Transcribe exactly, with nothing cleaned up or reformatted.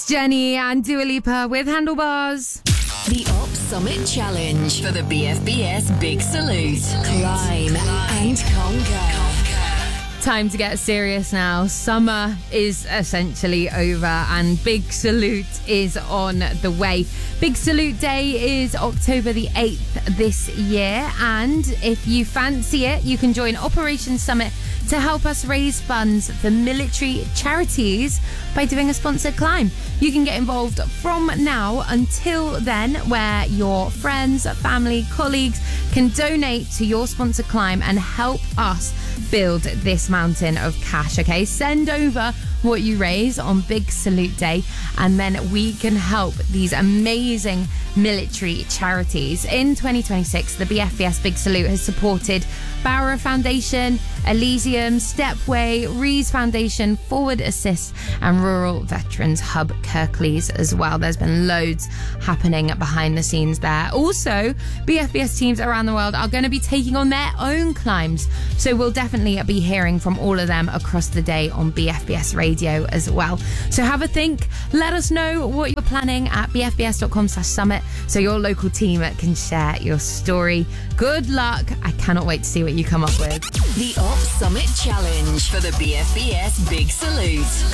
Jenny and Dua Lipa with Handlebars. The Op Summit Challenge for the B F B S Big Salute. Climb and conquer. Time to get serious now. Summer is essentially over and Big Salute is on the way. Big Salute Day is October the eighth this year, and if you fancy it, you can join Operation Summit to help us raise funds for military charities by doing a sponsored climb. You can get involved from now until then, where your friends, family, colleagues can donate to your sponsored climb and help us build this mountain of cash. Okay, send over what you raise on Big Salute Day, and then we can help these amazing military charities. In twenty twenty-six, the B F B S Big Salute has supported Bauer Foundation, Elysium, Stepway, Rees Foundation, Forward Assist, and Rural Veterans Hub Kirklees as well. There's been loads happening behind the scenes there. Also, B F B S teams around the world are going to be taking on their own climbs, so we'll definitely be hearing from all of them across the day on B F B S Radio as well. So have a think. Let us know what you're planning at b f b s dot com slash summit so your local team can share your story. Good luck. I cannot wait to see what you come up with. The Op Summit Challenge for the B F B S Big Salute.